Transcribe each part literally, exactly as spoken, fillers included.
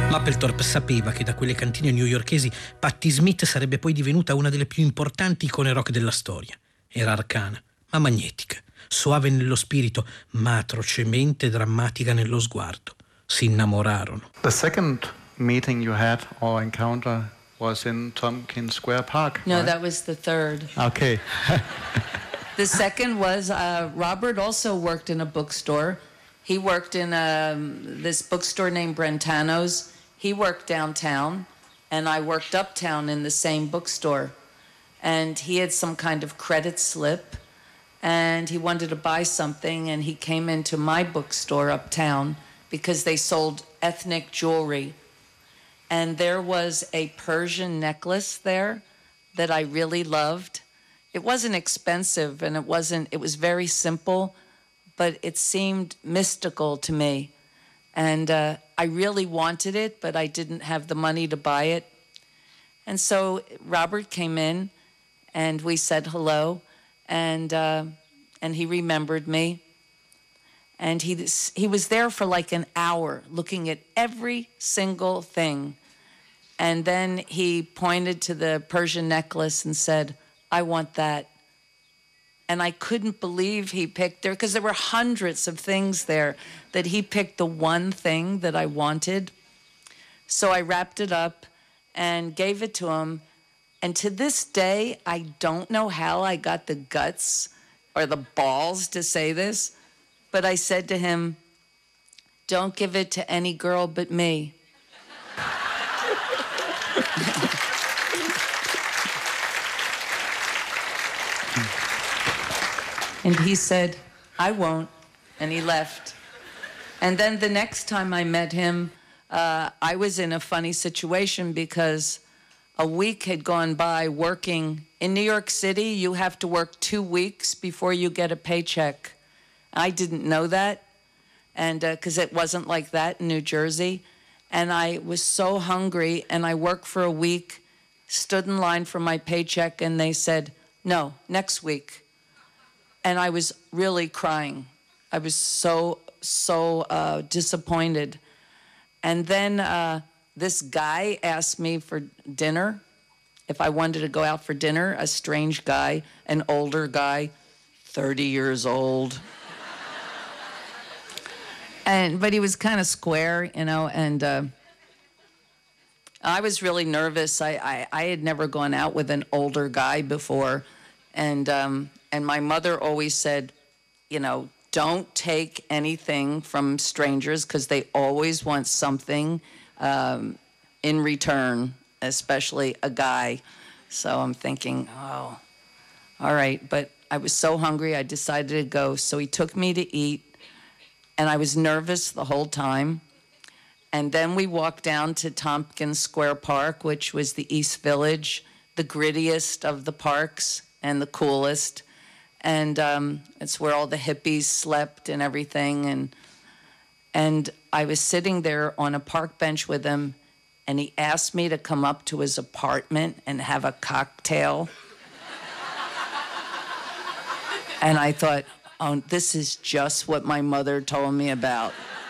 Mapplethorpe sapeva che da quelle cantine newyorkesi Patti Smith sarebbe poi divenuta una delle più importanti icone rock della storia. Era arcana, ma magnetica, soave nello spirito, ma atrocemente drammatica nello sguardo. Si innamorarono. The second meeting you had or encounter was in Tompkins Square Park. No, right? that was the third. Okay. The second was uh, Robert also worked in a bookstore. He worked in um, this bookstore named Brentano's. He worked downtown, and I worked uptown in the same bookstore. And he had some kind of credit slip, and he wanted to buy something, and he came into my bookstore uptown because they sold ethnic jewelry. And there was a Persian necklace there that I really loved. It wasn't expensive, and it wasn't, it was very simple, but it seemed mystical to me. And uh, I really wanted it, but I didn't have the money to buy it. And so Robert came in, and we said hello, and uh, and he remembered me. And he he was there for like an hour, looking at every single thing. And then he pointed to the Persian necklace and said, "I want that." And I couldn't believe he picked there, because there were hundreds of things there, that he picked the one thing that I wanted. So I wrapped it up and gave it to him. And to this day, I don't know how I got the guts or the balls to say this, but I said to him, "Don't give it to any girl but me." And he said, "I won't," and he left. And then the next time I met him, uh, I was in a funny situation because a week had gone by working. In New York City, you have to work two weeks before you get a paycheck. I didn't know that, and because uh, it wasn't like that in New Jersey. And I was so hungry, and I worked for a week, stood in line for my paycheck, and they said, "No, next week." And I was really crying. I was so, so uh, disappointed. And then uh, this guy asked me for dinner, if I wanted to go out for dinner, a strange guy, an older guy, thirty years old. And but he was kind of square, you know, and uh, I was really nervous. I, I, I had never gone out with an older guy before. And um, and my mother always said, you know, don't take anything from strangers because they always want something um, in return, especially a guy. So I'm thinking, oh, all right. But I was so hungry, I decided to go. So he took me to eat, and I was nervous the whole time. And then we walked down to Tompkins Square Park, which was the East Village, the grittiest of the parks and the coolest. And um, it's where all the hippies slept and everything. And and I was sitting there on a park bench with him, and he asked me to come up to his apartment and have a cocktail. And I thought, oh, this is just what my mother told me about.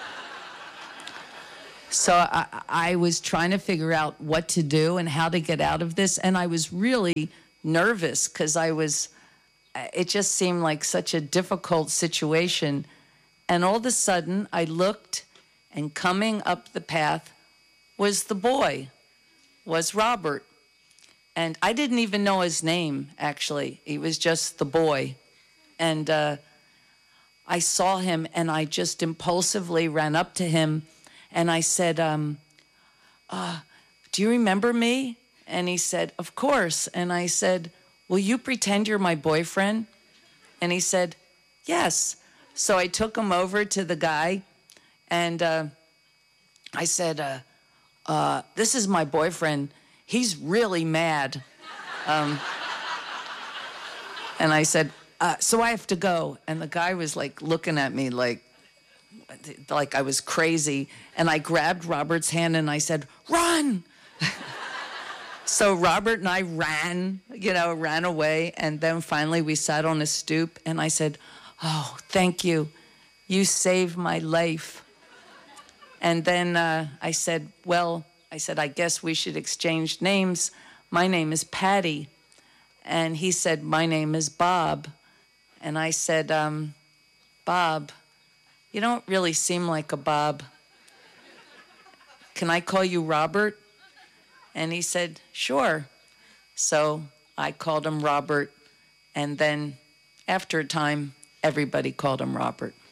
So I, I was trying to figure out what to do and how to get out of this. And I was really nervous because I was, it just seemed like such a difficult situation. And all of a sudden I looked, and coming up the path was the boy, was Robert. And I didn't even know his name, actually. He was just the boy. And uh, I saw him, and I just impulsively ran up to him, and I said, um, uh, do you remember me? And he said, of course. And I said, will you pretend you're my boyfriend? And he said, yes. So I took him over to the guy, and uh, I said, uh, uh, this is my boyfriend. He's really mad. Um, and I said, uh, so I have to go. And the guy was like looking at me like, like I was crazy. And I grabbed Robert's hand and I said, run. So Robert and I ran, you know, ran away. And then finally we sat on a stoop, and I said, oh, thank you. You saved my life. And then uh, I said, well, I said, I guess we should exchange names. My name is Patty. And he said, my name is Bob. And I said, um, Bob, you don't really seem like a Bob. Can I call you Robert? And he said, sure. So I called him Robert. And then after a time, everybody called him Robert.